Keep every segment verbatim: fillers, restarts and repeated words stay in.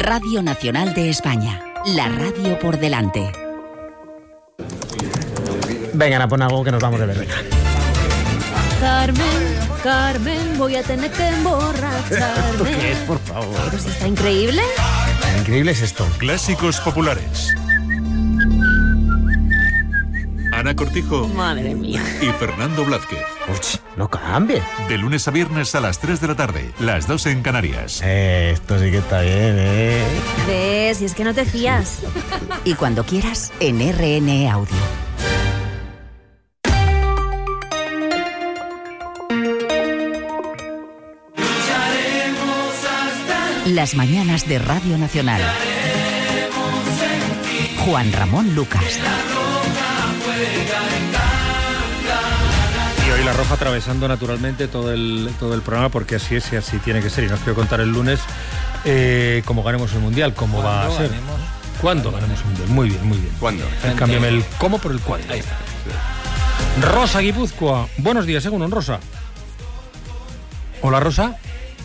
Radio Nacional de España. La radio por delante. Vengan a poner algo que nos vamos de ver. Carmen, Carmen, voy a tener que emborracharme. ¿Esto qué es, por favor? Pero si está increíble. Increíble es esto. Clásicos populares. Ana Cortijo. Madre mía. Y Fernando Blázquez. Uch, no cambie. De lunes a viernes a las tres de la tarde, las dos en Canarias. Eh, esto sí que está bien, ¿eh? ¿Ves? Si es que no te fías. Y cuando quieras, en R N E Audio. Las mañanas de Radio Nacional. Juan Ramón Lucas. Y hoy La Roja atravesando naturalmente todo el, todo el programa, porque así es y así tiene que ser. Y nos quiero contar el lunes eh, cómo ganemos el Mundial, cómo va a ser. Ganemos? ¿Cuándo ganemos el Mundial? Muy bien, muy bien. ¿Cuándo? Cámbiame el cómo por el cuándo. Ahí está. Rosa Guipúzcoa. Buenos días, según Rosa. Hola, Rosa.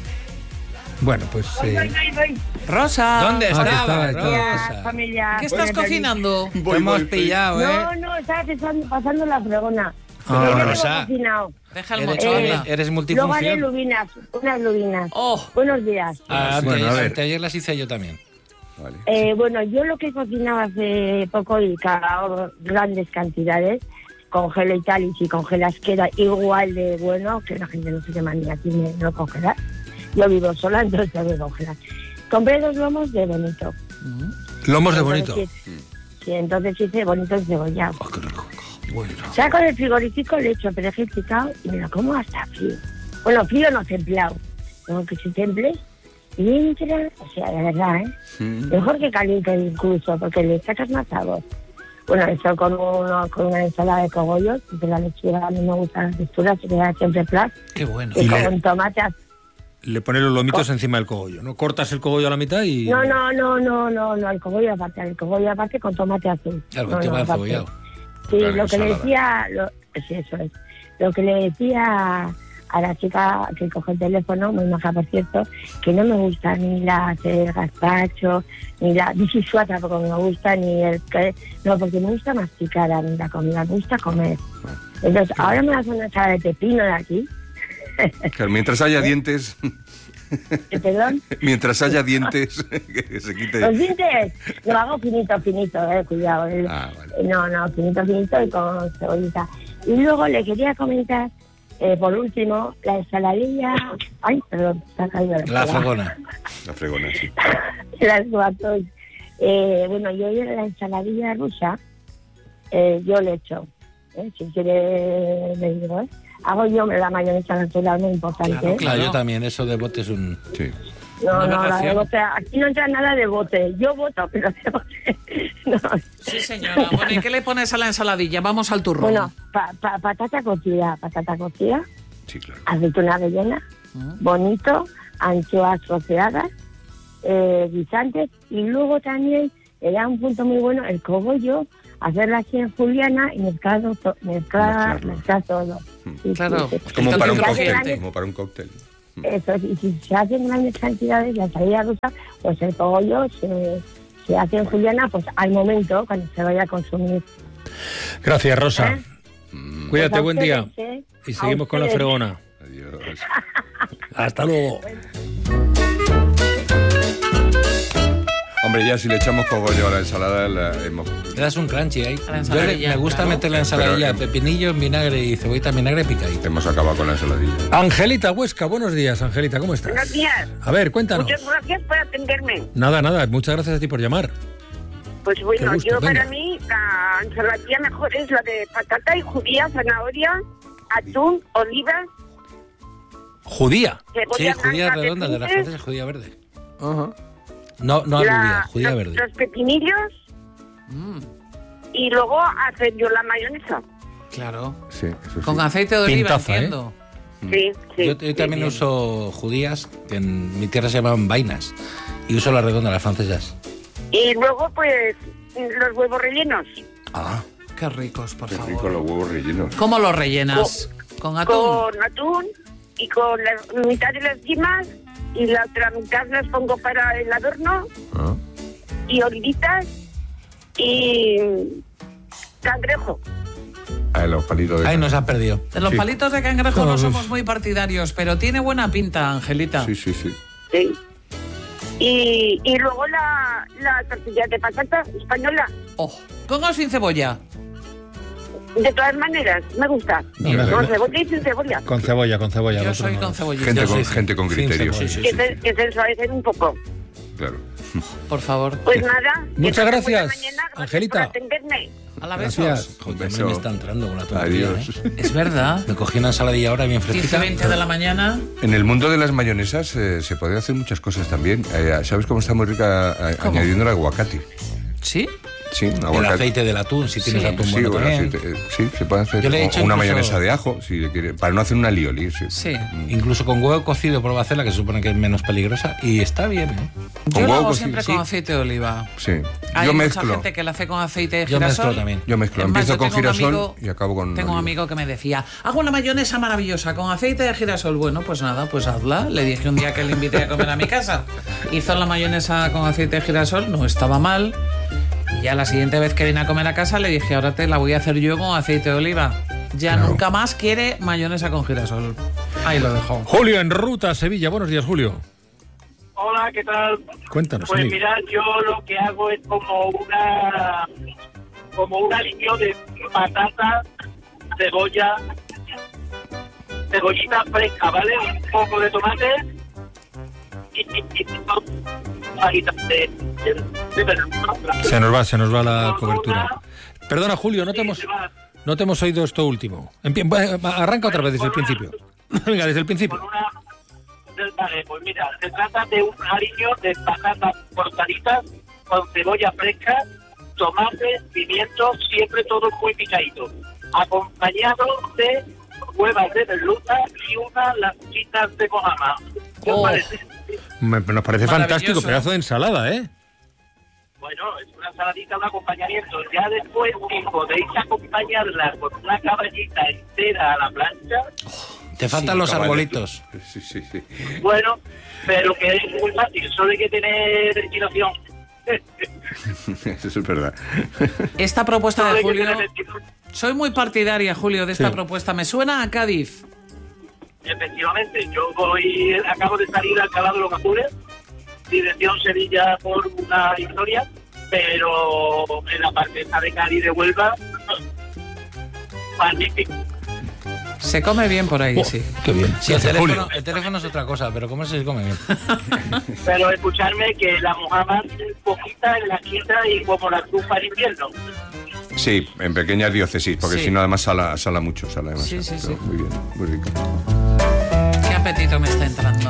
Bueno, pues... Eh... Rosa. ¿Dónde Ah, estaba, que estaba, Rosa? Rosa. Familia. ¿Qué estás Buenas cocinando? Voy, Te hemos voy, voy. pillado, ¿eh? No, no, estaba pensando, pasando la fregona. Ah, Yo no Rosa. he cocinado. Deja el Eres, mocho, Eh, anda. eres Luego haré multifunción. lubinas, unas lubinas. Oh. Buenos días. Ah, Bueno, a antes, ver. anteayer las hice yo también. Vale. Eh, bueno, yo lo que he cocinado hace poco y cagado grandes cantidades, congelo y tal, y si congelas queda igual de bueno, que la gente no sé qué manía tiene no congelar. Yo vivo sola, entonces tengo que congelar. Compré dos lomos de bonito. Lomos de Entonces, bonito. Sí, sí, entonces hice bonito encebollado. Oh, qué rico. Bueno. Saco del frigorífico, le echo perejil picado y me lo como hasta frío. Bueno, frío no templado. Tengo que se temple y entra, o sea, de verdad, ¿eh? Mm. Mejor que caliente incluso, porque le sacas más sabor. Bueno, esto con, uno, con una ensalada de cogollos, de la lechuga a mí me gusta la textura, se queda siempre plas. Qué bueno. Y Y le- con tomate. Le pones los lomitos encima del cogollo, ¿no? Cortas el cogollo a la mitad y... No, no, no, no, no, no, el cogollo aparte, el cogollo aparte con tomate azul. Claro, no, que te no, va aparte. cebollado. Sí, Claro, lo que le ensalada. decía, lo, sí, eso es. Lo que le decía a la chica que coge el teléfono, muy maja por cierto, que no me gusta ni la el gazpacho, ni la bicisuata porque me gusta, ni el que, no, porque me gusta masticar a mí la comida, me gusta comer. Entonces, ahora me hace una ensalada de pepino de aquí. Claro, mientras haya dientes, ¿Perdón? mientras haya dientes, que se quite. Los dientes lo hago finito, finito, eh, cuidado. eh. Ah, vale. Eh, No, no, finito, finito y con cebollita. Y luego le quería comentar, eh, por último, la ensaladilla... Ay, perdón, se ha caído la La ensalada. fregona. La fregona, sí. Las cuatro. Eh, bueno, yo la ensaladilla rusa, eh, yo le echo. Eh, si quiere, le digo, ¿eh? Hago yo la mayonesa natural, muy importante. Claro, ¿eh? claro, yo también. Eso de bote es un... Sí. No, Una no, la de aberración. bote. Aquí no entra nada de bote. Yo voto, pero de bote. No. Sí, señora. Bueno, ¿y qué le pones a la ensaladilla? Vamos al turrón. Bueno, pa, pa, patata cocida, patata cocida, Sí, claro. aceituna rellena, bonito, anchoas troceadas, eh, guisantes, y luego también le da un punto muy bueno el cogollo, hacerla así en juliana y mezclar, to- mezclar, Mezclarlo. mezclar todo. Sí, Claro. sí, sí. Es como El para un toque cóctel, crujiente. como para un cóctel. Eso, y si se hacen grandes cantidades, la ensalada rusa, pues el cogollo se, se hace en juliana, pues al momento, cuando se vaya a consumir. Gracias, Rosa. ¿Eh? Cuídate, Pues a buen día. ustedes, ¿eh? Y A seguimos con la ustedes. fregona. Adiós. Hasta luego. Hombre, ya si le echamos cogollo a la ensalada, la hemos... Le das un crunchy ahí. A la Yo le- ensaladilla, me gusta claro. meter la ensaladilla, Pero, eh, pepinillo, vinagre y cebollita, vinagre picadito. hemos acabado con la ensaladilla. Angelita Huesca, buenos días, Angelita, ¿cómo estás? Buenos días. A ver, cuéntanos. Muchas gracias por atenderme. Nada, nada, muchas gracias a ti por llamar. Pues bueno, Qué gusto, yo venga. para mí la ensaladilla mejor es la de patata y judía, zanahoria, atún, olivas, Judía. Sí, cebolla judía blanca, redonda, de la pepines, francesa, judía verde. Ajá. No, no la- alubia, judía los, verde. los pepinillos Mm, y luego hacer yo la mayonesa. claro. Sí, eso sí. Con aceite de oliva, Pintaza, ¿eh? entiendo. Sí, sí. Yo, yo también sí, uso judías, que en mi tierra se llaman vainas. Y uso la redonda, las francesas. Y luego pues los huevos rellenos. Ah, qué ricos, por Qué favor. rico los huevos rellenos. ¿Cómo los rellenas? ¿Con atún? Con atún y con la mitad de las yemas y la otra mitad las pongo para el adorno. Ah. Y olivitas y cangrejo. Ah, los palitos de Ahí nos ha perdido. De los Sí. palitos de cangrejo no Todos. somos muy partidarios, pero tiene buena pinta, Angelita. Sí, sí, sí. Sí. Y, y luego la, la tortilla de patata española. Oh, ¿con o sin cebolla? De todas maneras, me gusta. Mira, Con mira. cebolla y sin cebolla. Con cebolla, con cebolla. Yo lo otro soy no. con cebollita. Gente Yo con, sí, sí. gente con Sin criterio. cebolla. Sí, sí, Que sí. se, que se ensuavecen un poco. Claro. Por favor. Pues nada. Muchas que pasen buena gracias, mañana, gracias Angelita. por atenderme. A la Gracias. besos. Joder, Un a mí me beso. está entrando con la tontería, Adiós. ¿eh? Es verdad. Me cogí una ensaladilla ahora bien quince fresquita. veinte de la mañana. En el mundo de las mayonesas eh, se pueden hacer muchas cosas también. Eh, ¿Sabes cómo está muy rica eh, ¿Cómo? añadiendo el aguacate? ¿Sí? Sí, un El aguacate. aceite del atún, si tienes Sí. atún Sí, bueno bueno, también. aceite, eh, sí, se puede hacer. Yo le he O hecho una incluso- mayonesa de ajo, si le quiere, para no hacer una lioli. Sí. Sí. Incluso con huevo cocido prueba a hacerla, que se supone que es menos peligrosa, y está bien, ¿eh? Yo Con lo huevo hago cocido, siempre sí. con aceite de oliva. Sí. Hay Yo mucha mezclo. gente que la hace con aceite de Yo girasol. mezclo también. Yo mezclo. Es más, Empiezo yo con tengo un girasol amigo- y acabo con. Tengo un oliva. amigo que me decía, hago una mayonesa maravillosa con aceite de girasol. Bueno, pues nada, pues hazla. Le dije un día que le invité a comer a mi casa. Hizo la mayonesa con aceite de girasol, no estaba mal. Y ya la siguiente vez que vine a comer a casa le dije, ahora te la voy a hacer yo con aceite de oliva. Ya Claro. nunca más quiere mayonesa con girasol. Ahí lo dejo. Julio en ruta a Sevilla. Buenos días, Julio. Hola, ¿qué tal? Cuéntanos, Pues amigo. mirad, yo lo que hago es como una como un aliño de patata, cebolla, cebollita fresca, ¿vale? Un poco de tomate y, y, y fajitas de, de, de verdura. Se nos va, se nos va la cobertura. Perdona, Julio, no te hemos, no te hemos oído esto último. Empie- va- Arranca otra vez desde el principio. Venga, desde el principio. Con una, vale, pues mira, se trata de un aliño de patatas cortaditas con cebolla fresca, tomate, pimiento, siempre todo muy picadito, acompañado de huevas de merluza y unas latitas de mojama. ¿Qué os Oh. parece? Me- nos parece Maravilloso. fantástico, pedazo de ensalada, ¿eh? Bueno, es una ensaladita, un acompañamiento. Ya después, si podéis acompañarla con una caballita entera a la plancha, Te faltan los Caballo. arbolitos. Sí, sí, sí. bueno, pero que es muy fácil, solo hay que tener ventilación. Eso es verdad. Esta propuesta Solo de hay que Julio... tener ventilación. Soy muy partidaria, Julio, de esta Sí. propuesta. Me suena a Cádiz. Efectivamente, yo voy, acabo de salir al Alcalá de los Azules, dirección Sevilla por una historia, pero en la parte esta de Cádiz de Huelva, magnífico. Se come bien por ahí, Oh, sí. Qué bien. Sí, el Gracias, teléfono, Julio. el teléfono es otra cosa, pero ¿cómo se come bien? Pero escucharme que la mojama poquita en la quinta y como la trufa en invierno. Sí, en pequeñas diócesis, porque Sí. si no, además sala, sala mucho. Sala Sí, demasiado. sí, Pero sí. Muy bien, muy rico. Qué apetito me está entrando.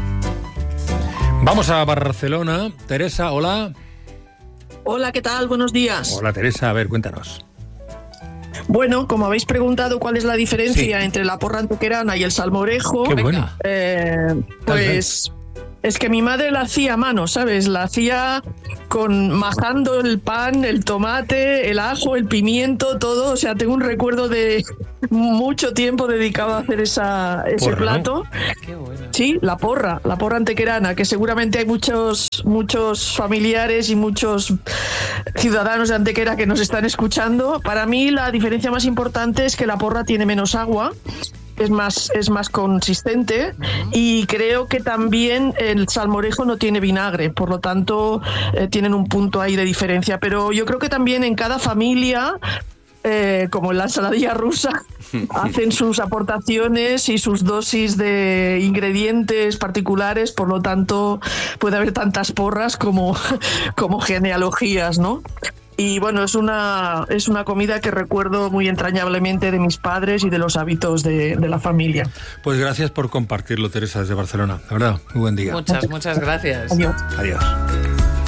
Vamos a Barcelona. Teresa, hola. Hola, ¿qué tal? Buenos días. Hola, Teresa. A ver, cuéntanos. Bueno, como habéis preguntado cuál es la diferencia Sí. entre la porra antequerana y el salmorejo, Qué bueno. eh, pues es que mi madre la hacía a mano, ¿sabes? La hacía con majando el pan, el tomate, el ajo, el pimiento, todo. O sea, tengo un recuerdo de mucho tiempo dedicado a hacer esa, ese Porra, ¿no? plato. Qué bueno. Sí, la porra, la porra antequerana, que seguramente hay muchos, muchos familiares y muchos ciudadanos de Antequera que nos están escuchando. Para mí la diferencia más importante es que la porra tiene menos agua, es más, es más consistente, y creo que también el salmorejo no tiene vinagre, por lo tanto eh, tienen un punto ahí de diferencia. Pero yo creo que también en cada familia, eh, como en la ensaladilla rusa, hacen sus aportaciones y sus dosis de ingredientes particulares, por lo tanto puede haber tantas porras como, como genealogías, ¿no? Y bueno, es una, es una comida que recuerdo muy entrañablemente de mis padres y de los hábitos de, de la familia. Pues gracias por compartirlo, Teresa, desde Barcelona. La verdad, muy buen día. Muchas, muchas gracias. Adiós. Adiós.